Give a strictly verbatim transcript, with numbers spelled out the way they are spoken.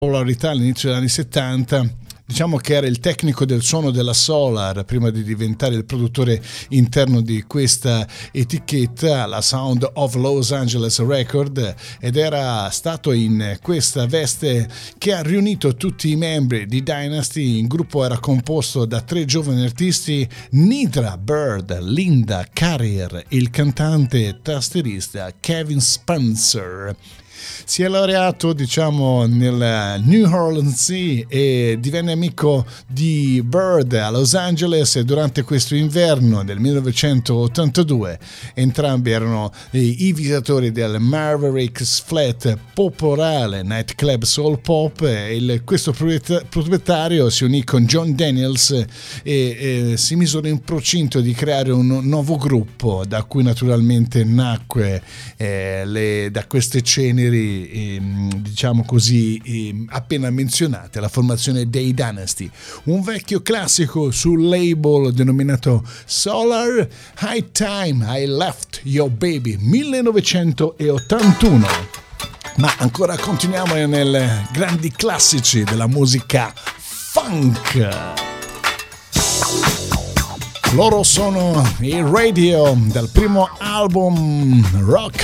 popolarità all'inizio degli anni settanta. Diciamo che era il tecnico del suono della Solar prima di diventare il produttore interno di questa etichetta, la Sound of Los Angeles Record, ed era stato in questa veste che ha riunito tutti i membri di Dynasty. Il gruppo era composto da tre giovani artisti: Nidra Bird, Linda Carrier e il cantante e tastierista Kevin Spencer. Si è laureato, diciamo, nel New Orleans e divenne amico di Bird a Los Angeles durante questo inverno del millenovecentottantadue. Entrambi erano i visitatori del Mavericks Flat, popolare nightclub soul pop, e il, questo proprietario si unì con John Daniels e, e si misero in procinto di creare un nuovo gruppo, da cui naturalmente nacque eh, le, da queste ceneri, diciamo così, appena menzionate, la formazione dei Dynasty. Un vecchio classico sul label denominato Solar, High Time I Left Your Baby, millenovecentottantuno. Ma ancora continuiamo nel grandi classici della musica funk. Loro sono i Radio dal primo album Rock